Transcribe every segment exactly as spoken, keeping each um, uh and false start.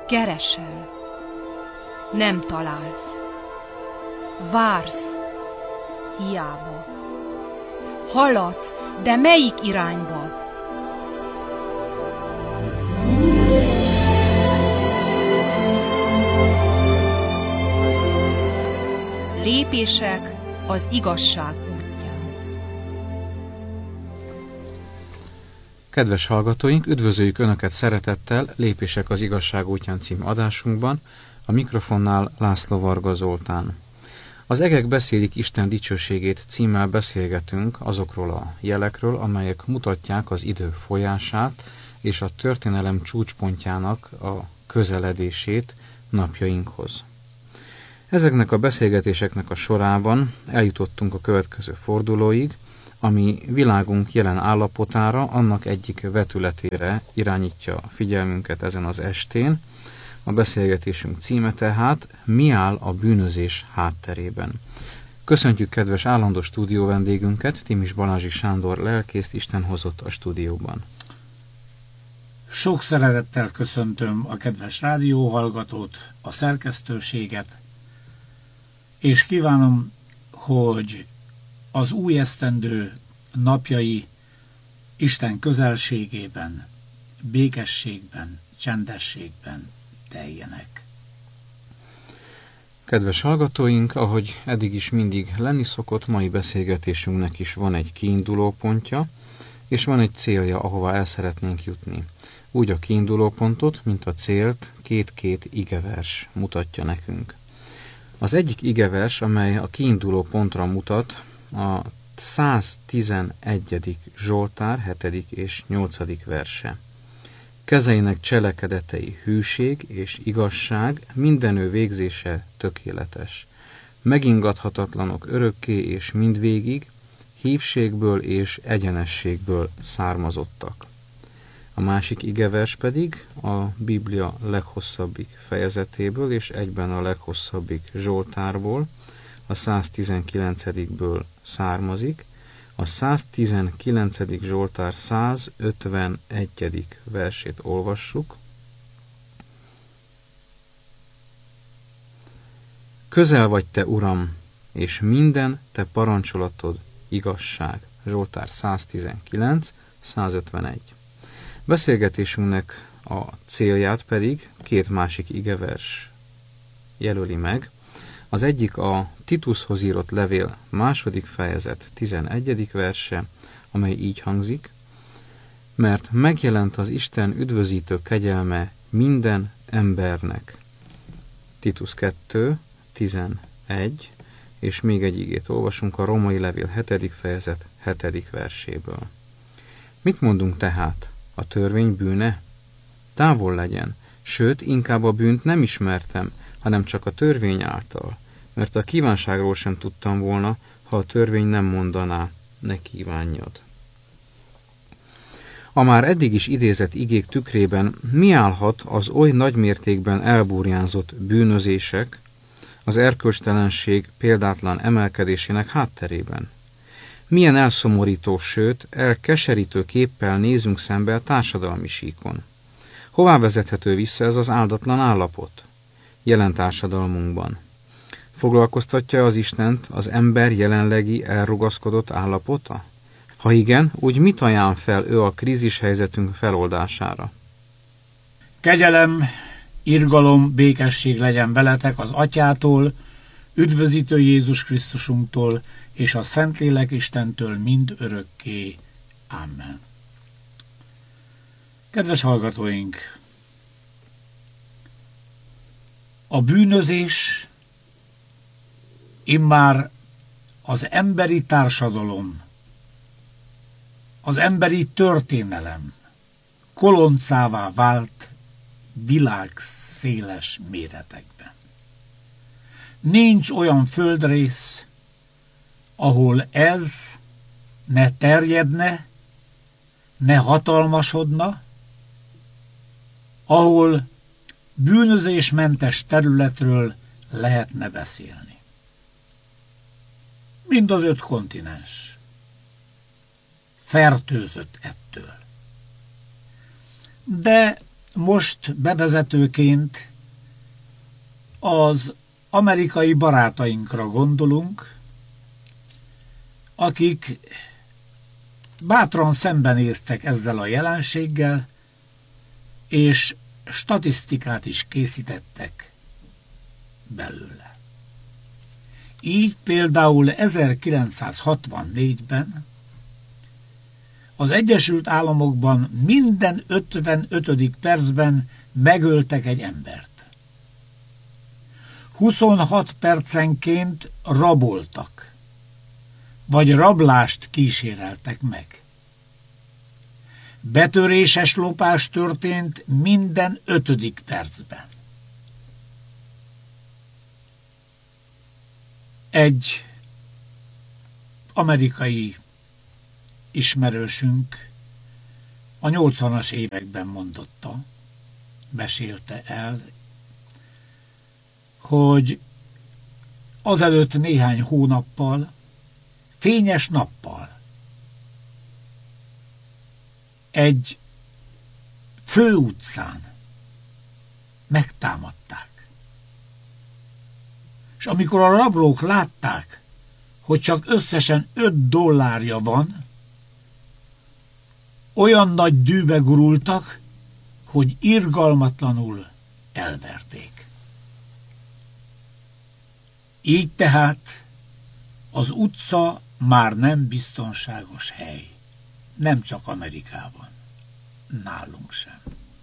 Keresel, nem találsz. Vársz, hiába. Haladsz, de melyik irányba? Lépések az igazság útján. Kedves hallgatóink, üdvözöljük Önöket szeretettel Lépések az igazság útján című adásunkban, a mikrofonnál László Varga Zoltán. Az egek beszélik Isten dicsőségét címmel beszélgetünk azokról a jelekről, amelyek mutatják az idő folyását és a történelem csúcspontjának a közeledését napjainkhoz. Ezeknek a beszélgetéseknek a sorában eljutottunk a következő fordulóig, ami világunk jelen állapotára, annak egyik vetületére irányítja a figyelmünket ezen az estén. A beszélgetésünk címe tehát: mi áll a bűnözés hátterében? Köszöntjük kedves állandó stúdió vendégünket, Timis Balázsi Sándor lelkészt, Isten hozott a stúdióban. Sok szeretettel köszöntöm a kedves rádióhallgatót, a szerkesztőséget, és kívánom, hogy az új esztendő napjai Isten közelségében, békességben, csendességben teljenek. Kedves hallgatóink, ahogy eddig is mindig lenni szokott, mai beszélgetésünknek is van egy kiinduló pontja, és van egy célja, ahova el szeretnénk jutni. Úgy a kiinduló pontot, mint a célt két-két igevers mutatja nekünk. Az egyik igevers, amely a kiinduló pontra mutat, a száztizenegyedik Zsoltár hetedik és nyolcadik verse. Kezeinek cselekedetei hűség és igazság, mindenő végzése tökéletes. Megingathatatlanok örökké és mindvégig, hívségből és egyenességből származottak. A másik igevers pedig a Biblia leghosszabbik fejezetéből és egyben a leghosszabbik Zsoltárból, a száztizenkilencedikből származik. A száztizenkilencedik Zsoltár százötvenegyedik versét olvassuk. Közel vagy te, Uram, és minden te parancsolatod igazság. Zsoltár száztizenkilenc százötvenegy. Beszélgetésünknek a célját pedig két másik igevers jelöli meg. Az egyik a Titushoz írott levél második fejezet tizenegyedik verse, amely így hangzik: mert megjelent az Isten üdvözítő kegyelme minden embernek. Titus kettő tizenegy, és még egy igét olvasunk a Római levél hetedik fejezet hetedik verséből. Mit mondunk tehát? A törvény bűne? Távol legyen, sőt, inkább a bűnt nem ismertem, hanem csak a törvény által, mert a kívánságról sem tudtam volna, ha a törvény nem mondaná, ne kívánjad. A már eddig is idézett igék tükrében mi állhat az oly nagymértékben elburjánzott bűnözések, az erkölcstelenség példátlan emelkedésének hátterében? Milyen elszomorító, sőt, elkeserítő képpel nézünk szembe a társadalmi síkon? Hová vezethető vissza ez az áldatlan állapot jelen társadalmunkban? Foglalkoztatja az Istent az ember jelenlegi elrugaszkodott állapota? Ha igen, úgy mit ajánl fel ő a krízis helyzetünk feloldására? Kegyelem, irgalom, békesség legyen veletek az Atyától, üdvözítő Jézus Krisztusunktól és a Szentlélek Istentől mind örökké. Amen. Kedves hallgatóink! A bűnözés immár az emberi társadalom, az emberi történelem koloncává vált világszéles méretekben. Nincs olyan földrész, ahol ez ne terjedne, ne hatalmasodna, ahol bűnözésmentes területről lehetne beszélni. Mind az öt kontinens fertőzött ettől. De most bevezetőként az amerikai barátainkra gondolunk, akik bátran szembenéztek ezzel a jelenséggel, és statisztikát is készítettek belőle. Így például ezerkilencszázhatvannégyben az Egyesült Államokban minden ötvenötödik percben megöltek egy embert. huszonhat percenként raboltak, vagy rablást kíséreltek meg. Betöréses lopás történt minden ötödik percben. Egy amerikai ismerősünk a nyolcvanas években mondotta, mesélte el, hogy azelőtt néhány hónappal, fényes nappal egy főutcán megtámadták. És amikor a rablók látták, hogy csak összesen öt dollárja van, olyan nagy dűbe gurultak, hogy irgalmatlanul elverték. Így tehát az utca már nem biztonságos hely. Nem csak Amerikában, nálunk sem.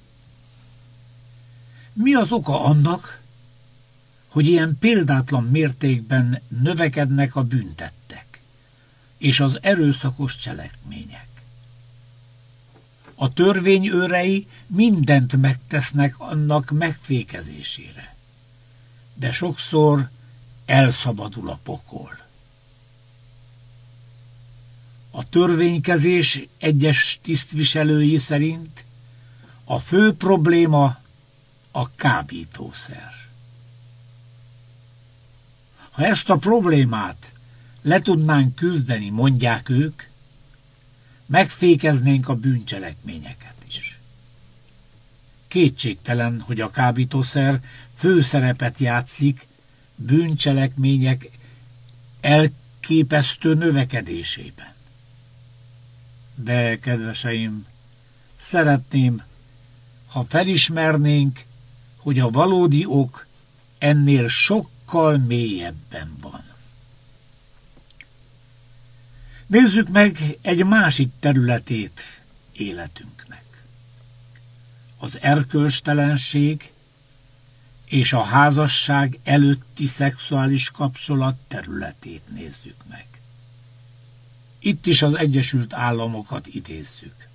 Mi az oka annak, hogy ilyen példátlan mértékben növekednek a bűntettek és az erőszakos cselekmények? A törvény őrei mindent megtesznek annak megfékezésére, de sokszor elszabadul a pokol. A törvénykezés egyes tisztviselői szerint a fő probléma a kábítószer. Ha ezt a problémát le tudnánk küzdeni, mondják ők, megfékeznénk a bűncselekményeket is. Kétségtelen, hogy a kábítószer főszerepet játszik bűncselekmények elképesztő növekedésében. De, kedveseim, szeretném, ha felismernénk, hogy a valódi ok ennél sokkal mélyebben van. Nézzük meg egy másik területét életünknek. Az erkölcstelenség és a házasság előtti szexuális kapcsolat területét nézzük meg. Itt is az Egyesült Államokat idézzük.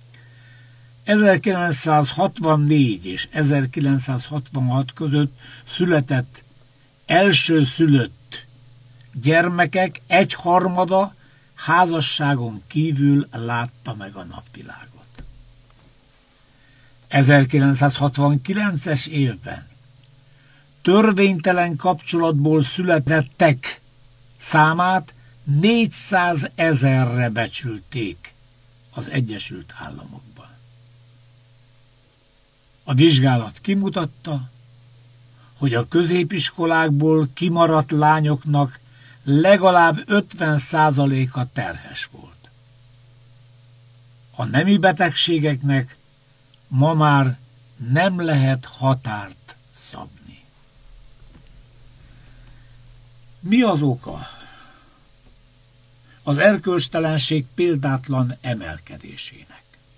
ezerkilencszázhatvannégy és ezerkilencszázhatvanhat között született elsőszülött gyermekek egyharmada házasságon kívül látta meg a napvilágot. ezerkilencszázhatvankilences évben törvénytelen kapcsolatból születettek számát négyszázezerre becsülték az Egyesült Államokban. A vizsgálat kimutatta, hogy a középiskolákból kimaradt lányoknak legalább ötven százaléka terhes volt. A nemi betegségeknek ma már nem lehet határt szabni. Mi az oka az erkölcstelenség példátlan emelkedésének?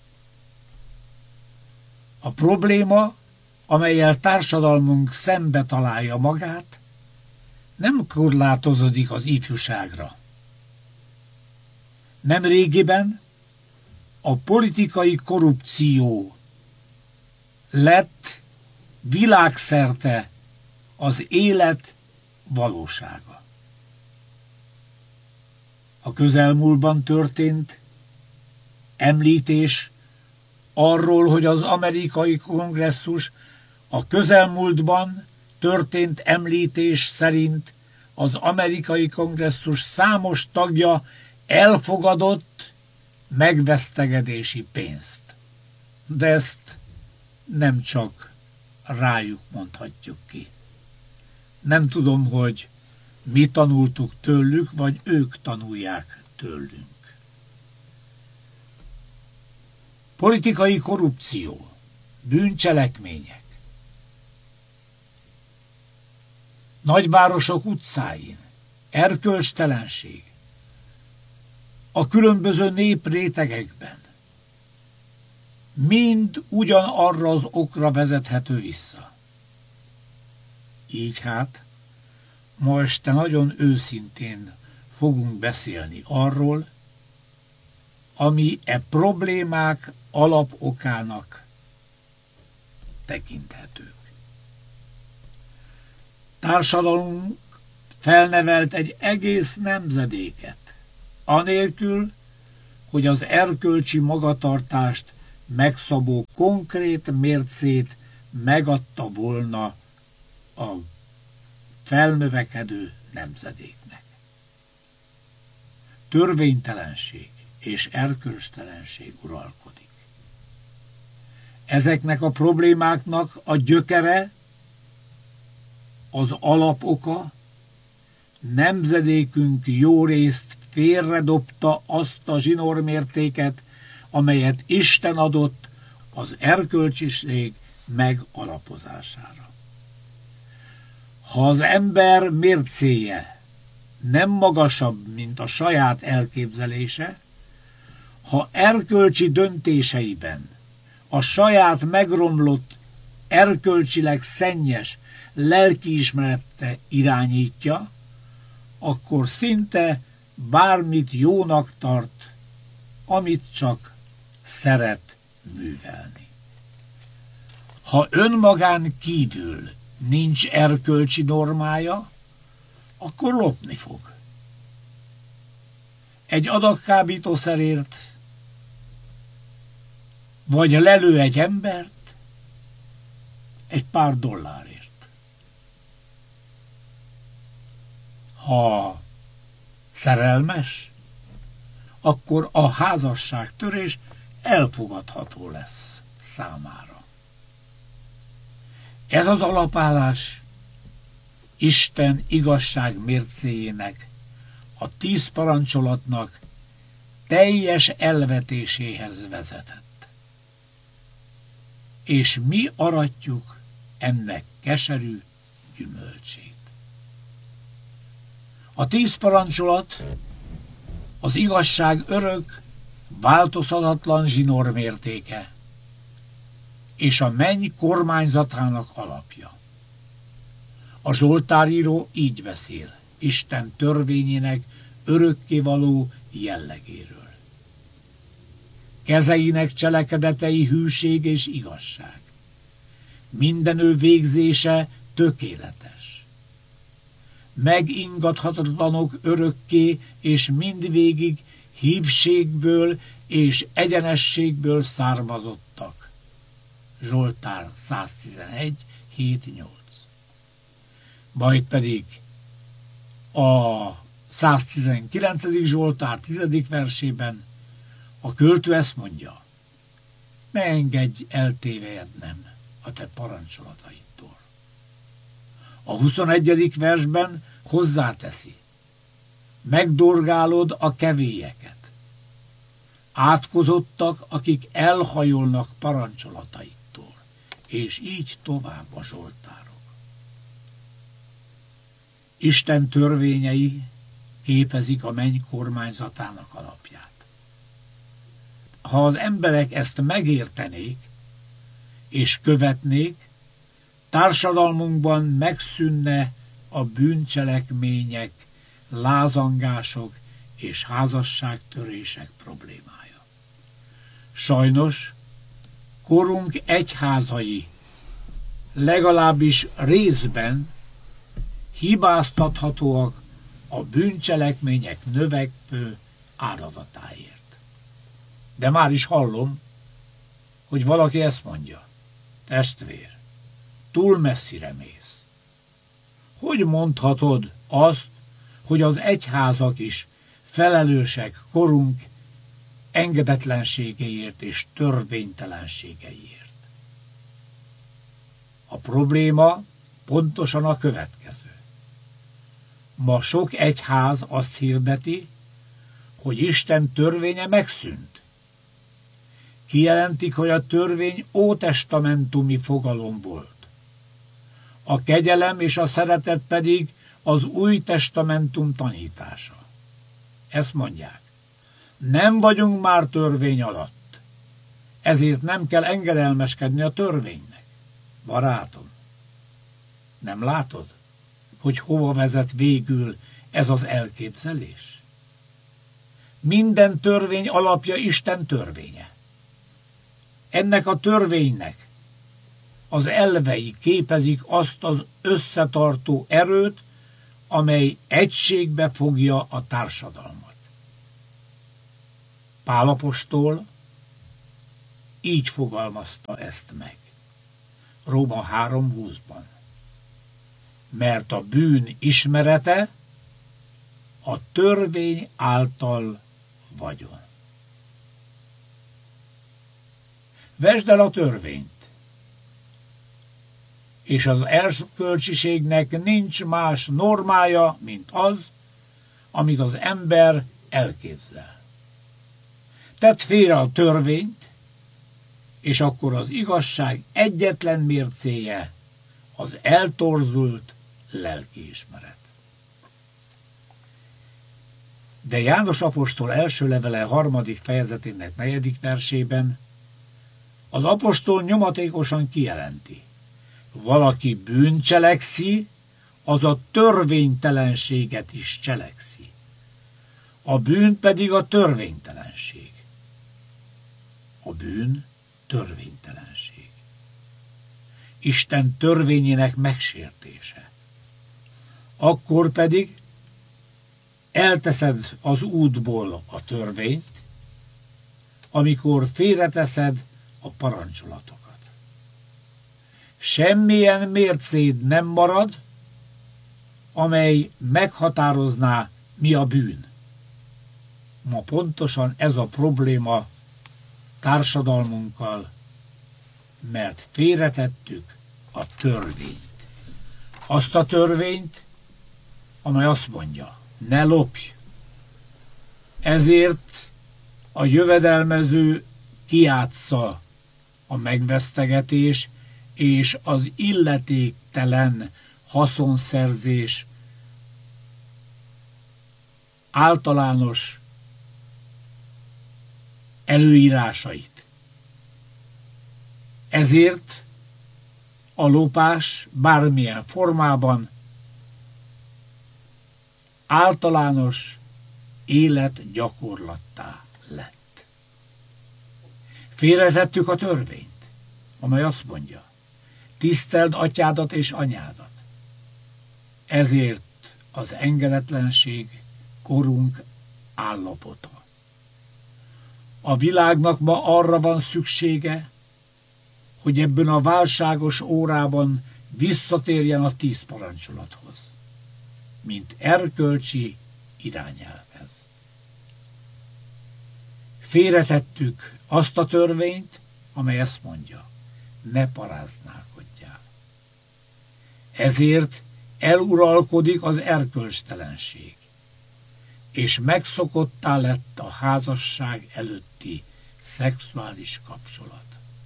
A probléma, amellyel társadalmunk szembe találja magát, nem korlátozódik az ifjúságra. Nemrégiben a politikai korrupció lett világszerte az élet valósága. A közelmúltban történt említés arról, hogy az amerikai kongresszus a közelmúltban történt említés szerint az amerikai kongresszus számos tagja elfogadott megvesztegedési pénzt. De ezt nem csak rájuk mondhatjuk ki. Nem tudom, hogy mi tanultuk tőlük, vagy ők tanulják tőlünk. Politikai korrupció, bűncselekmények. Nagyvárosok utcáin, erkölcstelenség, a különböző néprétegekben mind ugyanarra az okra vezethető vissza. Így hát, ma este nagyon őszintén fogunk beszélni arról, ami e problémák alapokának tekinthetők. Társadalmunk felnevelt egy egész nemzedéket, anélkül, hogy az erkölcsi magatartást megszabó konkrét mércét megadta volna a felnövekedő nemzedéknek. Törvénytelenség és erkölcstelenség uralkodik. Ezeknek a problémáknak a gyökere, az alapoka, nemzedékünk jó részt félredobta azt a zsinórmértéket, amelyet Isten adott az erkölcsiség megalapozására. Ha az ember mércéje nem magasabb, mint a saját elképzelése, ha erkölcsi döntéseiben a saját megromlott, erkölcsileg szennyes lelkiismerete irányítja, akkor szinte bármit jónak tart, amit csak szeret művelni. Ha önmagán kívül nincs erkölcsi normája, akkor lopni fog. Egy adag kábítószerért, vagy lelő egy embert egy pár dollárért. Ha szerelmes, akkor a házasságtörés elfogadható lesz számára. Ez az alapállás Isten igazság mércéjének, a tíz parancsolatnak teljes elvetéséhez vezetett. És mi aratjuk ennek keserű gyümölcsét. A tíz parancsolat az igazság örök, változhatatlan zsinórmértéke, és a menny kormányzatának alapja. A zsoltáríró így beszél Isten törvényének örökkévaló jellegéről. Kezeinek cselekedetei hűség és igazság. Minden ő végzése tökéletes. Megingathatatlanok örökké és mindvégig hívségből és egyenességből származottak. Zsoltár száztizenegy, hét nyolc. Majd pedig a száztizenkilencedik Zsoltár tizedik versében a költő ezt mondja: ne engedj eltévejednem a te parancsolataidtól. A huszonegyedik versben hozzáteszi: megdorgálod a kevélyeket. Átkozottak, akik elhajolnak parancsolataittól, és így tovább a zsoltárok. Isten törvényei képezik a menny kormányzatának alapját. Ha az emberek ezt megértenék és követnék, társadalmunkban megszűnne a bűncselekmények, lázangások és házasságtörések problémája. Sajnos korunk egyházai legalábbis részben hibáztathatóak a bűncselekmények növekvő áradatáért. De már is hallom, hogy valaki ezt mondja: testvér, túl messzire mész. Hogy mondhatod azt, hogy az egyházak is felelősek korunk engedetlenségeiért és törvénytelenségeiért? A probléma pontosan a következő. Ma sok egyház azt hirdeti, hogy Isten törvénye megszűnt. Kijelentik, hogy a törvény ótestamentumi fogalom volt. A kegyelem és a szeretet pedig az új testamentum tanítása. Ezt mondják. Nem vagyunk már törvény alatt, ezért nem kell engedelmeskedni a törvénynek. Barátom, nem látod, hogy hova vezet végül ez az elképzelés? Minden törvény alapja Isten törvénye. Ennek a törvénynek az elvei képezik azt az összetartó erőt, amely egységbe fogja a társadalmat. Pál apostol így fogalmazta ezt meg. Róma három húszban. Mert a bűn ismerete a törvény által vagyon. Vesd el a törvényt, és az erkölcsiségnek nincs más normája, mint az, amit az ember elképzel. Tedd félre a törvényt, és akkor az igazság egyetlen mércéje az eltorzult lelkiismeret. De János apostol első levele harmadik fejezetének negyedik versében az apostol nyomatékosan kijelenti, valaki bűnt cselekszi, az a törvénytelenséget is cselekszi. A bűn pedig a törvénytelenség. A bűn törvénytelenség. Isten törvényének megsértése. Akkor pedig elteszed az útból a törvényt, amikor félreteszed a parancsolatokat. Semmilyen mércéd nem marad, amely meghatározná, mi a bűn. Ma pontosan ez a probléma társadalmunkkal, mert félretettük a törvényt. Azt a törvényt, amely azt mondja, ne lopj. Ezért a jövedelmező kiátsza a megvesztegetés és az illetéktelen haszonszerzés általános előírásait. Ezért a lopás bármilyen formában általános életgyakorlattá lett. Félretettük a törvényt, amely azt mondja, tiszteld atyádat és anyádat. Ezért az engedetlenség korunk állapota. A világnak ma arra van szüksége, hogy ebben a válságos órában visszatérjen a tíz parancsolathoz, mint erkölcsi irányelvhez. Félretettük azt a törvényt, amely ezt mondja, ne paráználkodjál. Ezért eluralkodik az erkölcstelenség, és megszokottá lett a házasság előtti szexuális kapcsolat.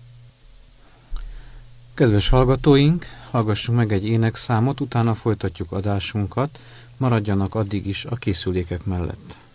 Kedves hallgatóink, hallgassunk meg egy énekszámot, utána folytatjuk adásunkat, maradjanak addig is a készülékek mellett.